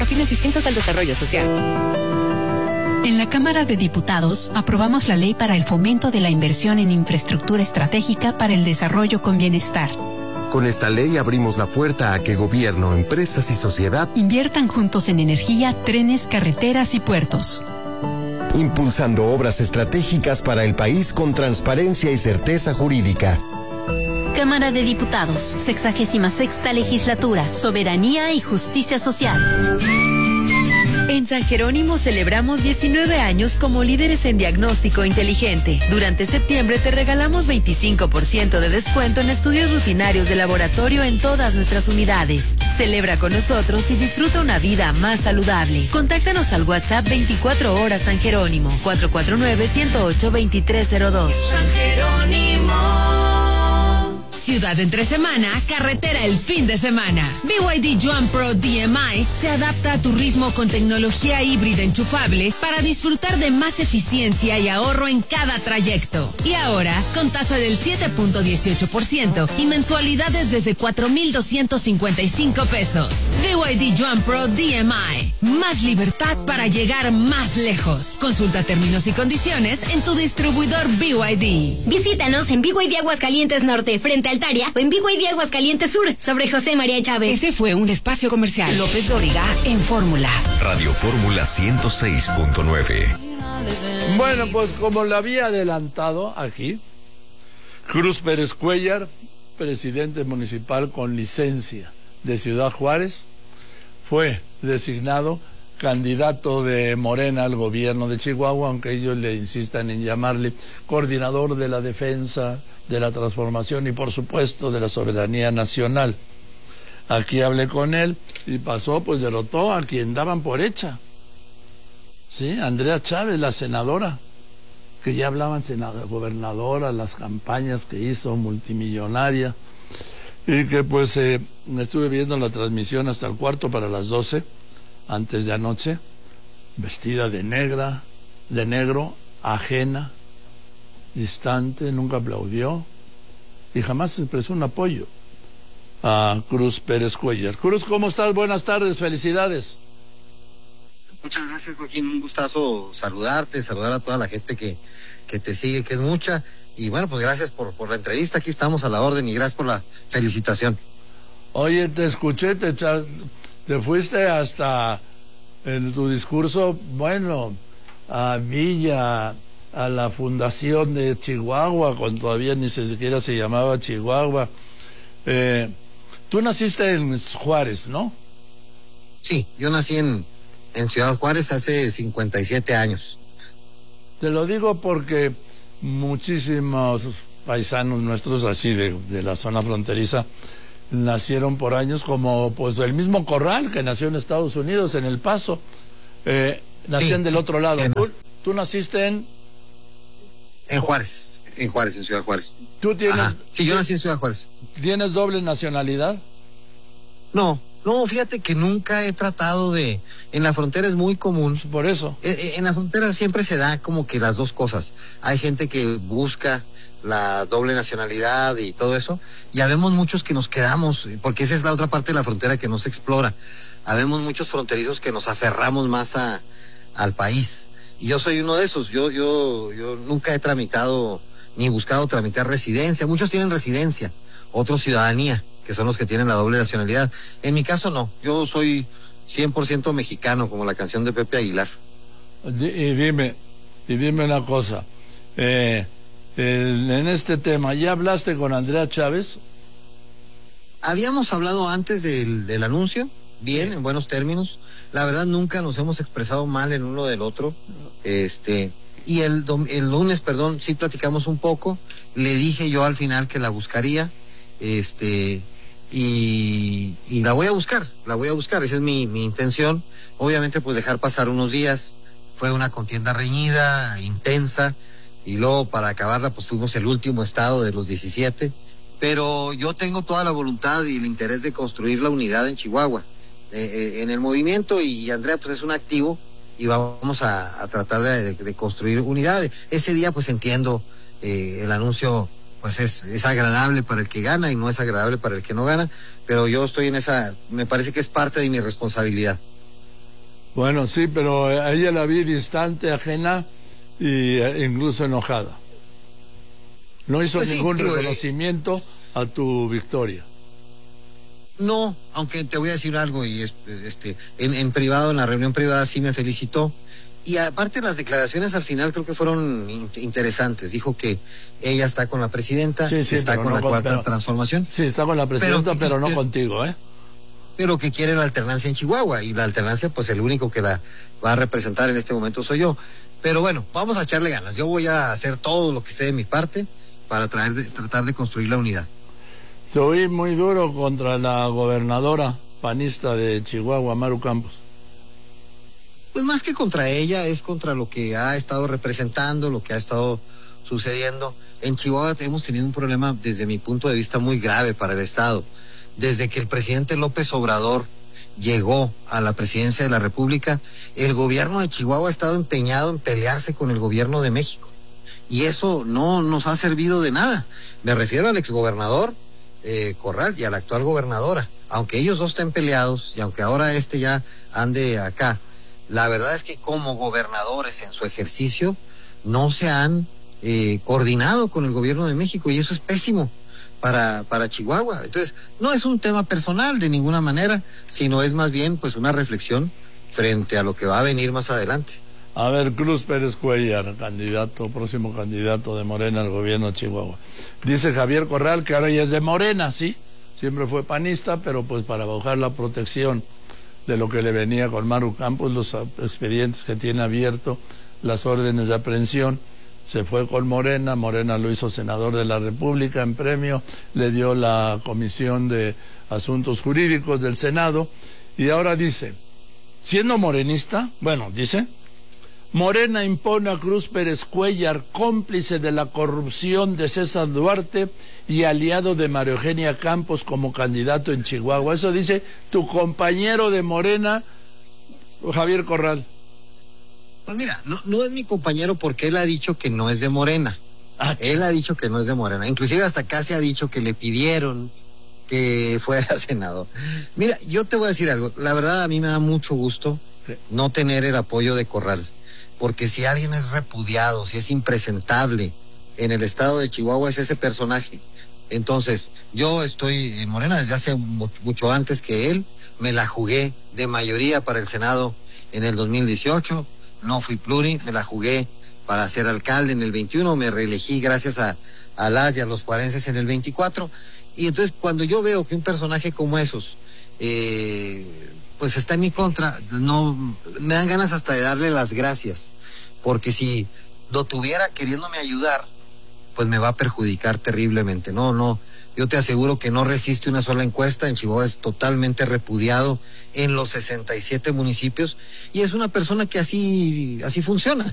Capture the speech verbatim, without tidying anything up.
para fines distintos al desarrollo social. En la Cámara de Diputados aprobamos la ley para el fomento de la inversión en infraestructura estratégica para el desarrollo con bienestar. Con esta ley abrimos la puerta a que gobierno, empresas y sociedad inviertan juntos en energía, trenes, carreteras y puertos. Impulsando obras estratégicas para el país con transparencia y certeza jurídica. Cámara de Diputados, sexagésima sexta legislatura, soberanía y justicia social. En San Jerónimo celebramos diecinueve años como líderes en diagnóstico inteligente. Durante septiembre te regalamos veinticinco por ciento de descuento en estudios rutinarios de laboratorio en todas nuestras unidades. Celebra con nosotros y disfruta una vida más saludable. Contáctanos al WhatsApp veinticuatro horas San Jerónimo, cuatro cuatro nueve, uno cero ocho, dos tres cero dos. San Jerónimo. Ciudad entre semana, carretera el fin de semana. B Y D Yuan Pro D M I se adapta a tu ritmo con tecnología híbrida enchufable para disfrutar de más eficiencia y ahorro en cada trayecto. Y ahora, con tasa del siete punto dieciocho por ciento y mensualidades desde cuatro mil doscientos cincuenta y cinco pesos. B Y D Yuan Pro D M I. Más libertad para llegar más lejos. Consulta términos y condiciones en tu distribuidor B Y D. Visítanos en B Y D Aguascalientes Norte, frente a Altaria, o en B Y D Aguascalientes Sur, sobre José María Chávez. Este fue un espacio comercial. López Dóriga en Fórmula. Radio Fórmula ciento seis punto nueve. Bueno, pues como lo había adelantado aquí, Cruz Pérez Cuellar, presidente municipal con licencia de Ciudad Juárez, fue designado candidato de Morena al gobierno de Chihuahua, aunque ellos le insistan en llamarle coordinador de la defensa, de la transformación y por supuesto de la soberanía nacional. Aquí hablé con él y pasó, pues derrotó a quien daban por hecha. Sí, Andrea Chávez, la senadora, que ya hablaban senadora, gobernadora, las campañas que hizo, multimillonaria, y que pues eh, estuve viendo la transmisión hasta el cuarto para las doce, antes de anoche, vestida de negra, de negro, ajena, distante, nunca aplaudió y jamás expresó un apoyo a Cruz Pérez Cuellar. Cruz, ¿cómo estás? Buenas tardes, felicidades. Muchas gracias, Joaquín, un gustazo saludarte, saludar a toda la gente que, que te sigue, que es mucha, y bueno, pues gracias por, por la entrevista, aquí estamos a la orden y gracias por la felicitación. Oye, te escuché, te, te fuiste hasta en tu discurso, bueno, a Villa, a la fundación de Chihuahua, cuando todavía ni siquiera se llamaba Chihuahua. Eh, tú naciste en Juárez, ¿no? Sí, yo nací en, en Ciudad Juárez hace cincuenta y siete años. Te lo digo porque muchísimos paisanos nuestros así de, de la zona fronteriza nacieron por años, como pues el mismo Corral que nació en Estados Unidos, en El Paso, eh, nacían sí, del sí, otro lado. Sí, ¿Tú, ¿Tú naciste en...? En Juárez, en Juárez, en Ciudad Juárez. ¿Tú tienes...? Ajá. Sí, yo nací en Ciudad Juárez. ¿Tienes doble nacionalidad? No, no, fíjate que nunca he tratado de... En la frontera es muy común. Por eso. En, en la frontera siempre se da como que las dos cosas. Hay gente que busca la doble nacionalidad y todo eso, y habemos muchos que nos quedamos, porque esa es la otra parte de la frontera que no se explora. Habemos muchos fronterizos que nos aferramos más a, al país. Y yo soy uno de esos. Yo, yo, yo nunca he tramitado ni buscado tramitar residencia. Muchos tienen residencia, otros ciudadanía, que son los que tienen la doble nacionalidad. En mi caso no. Yo soy cien por ciento mexicano, como la canción de Pepe Aguilar. Y dime, y dime una cosa. Eh, el, en este tema, ¿ya hablaste con Andrea Chávez? Habíamos hablado antes del, del anuncio, bien, en buenos términos. La verdad nunca nos hemos expresado mal en uno del otro. Este, y el, el lunes, perdón, sí platicamos un poco. Le dije yo al final que la buscaría, este, y, y la voy a buscar, la voy a buscar, esa es mi, mi intención. Obviamente pues dejar pasar unos días. Fue una contienda reñida, intensa, y luego para acabarla pues fuimos el último estado de los diecisiete. Pero yo tengo toda la voluntad y el interés de construir la unidad en Chihuahua. Eh, en el movimiento, y Andrea pues es un activo y vamos a, a tratar de, de construir unidades. Ese día pues entiendo, eh, el anuncio pues es, es agradable para el que gana y no es agradable para el que no gana, pero yo estoy en esa, me parece que es parte de mi responsabilidad. Bueno, sí, pero a ella la vi distante, ajena y eh, incluso enojada. No hizo Pues sí, ningún digo, reconocimiento a tu victoria. No, aunque te voy a decir algo, y es, este, en, en privado, en la reunión privada sí me felicitó. Y aparte las declaraciones al final creo que fueron in- interesantes. Dijo que ella está con la presidenta, Sí, sí, está pero con no la con- cuarta pero- transformación, Sí, está con la presidenta, pero, Pero- no pero- contigo, ¿eh? pero que quiere la alternancia en Chihuahua. Y la alternancia, pues el único que la va a representar en este momento soy yo. Pero bueno, vamos a echarle ganas. Yo voy a hacer todo lo que esté de mi parte para traer de- tratar de construir la unidad. Te oí muy duro contra la gobernadora panista de Chihuahua, Maru Campos. Pues más que contra ella, es contra lo que ha estado representando, lo que ha estado sucediendo. En Chihuahua hemos tenido un problema, desde mi punto de vista, muy grave para el Estado. Desde que el presidente López Obrador llegó a la presidencia de la República, el gobierno de Chihuahua ha estado empeñado en pelearse con el gobierno de México. Y eso no nos ha servido de nada. Me refiero al exgobernador eh, Corral y a la actual gobernadora. Aunque ellos dos estén peleados y aunque ahora este ya ande acá, la verdad es que como gobernadores en su ejercicio no se han eh, coordinado con el gobierno de México, y eso es pésimo para, para Chihuahua. Entonces, no es un tema personal de ninguna manera, sino es más bien pues una reflexión frente a lo que va a venir más adelante. A ver, Cruz Pérez Cuellar, candidato, próximo candidato de Morena al gobierno de Chihuahua. Dice Javier Corral que ahora ya es de Morena, sí, siempre fue panista, pero pues para bajar la protección de lo que le venía con Maru Campos, los expedientes que tiene abierto, las órdenes de aprehensión, se fue con Morena. Morena lo hizo senador de la República en premio, le dio la Comisión de Asuntos Jurídicos del Senado, y ahora dice, siendo morenista, bueno, dice, Morena impone a Cruz Pérez Cuellar, cómplice de la corrupción de César Duarte y aliado de María Eugenia Campos, como candidato en Chihuahua. Eso dice tu compañero de Morena, Javier Corral. Pues mira, no, no es mi compañero porque él ha dicho que no es de Morena. Ah, Él ha dicho que no es de Morena. Inclusive hasta casi ha dicho que le pidieron que fuera senador. Mira, yo te voy a decir algo. La verdad, a mí me da mucho gusto sí. no tener el apoyo de Corral. Porque si alguien es repudiado, si es impresentable en el estado de Chihuahua, es ese personaje. Entonces, yo estoy en Morena desde hace mucho, mucho antes que él. Me la jugué de mayoría para el Senado en el dos mil dieciocho. No fui pluri, me la jugué para ser alcalde en el veintiuno. Me reelegí gracias a, a las y a los juarenses en el veinticuatro. Y entonces, cuando yo veo que un personaje como esos eh, pues está en mi contra, no me dan ganas hasta de darle las gracias, porque si lo tuviera queriéndome ayudar, pues me va a perjudicar terriblemente. No, no, yo te aseguro que no resiste una sola encuesta. En Chihuahua es totalmente repudiado en los sesenta y siete municipios, y es una persona que así, así funciona.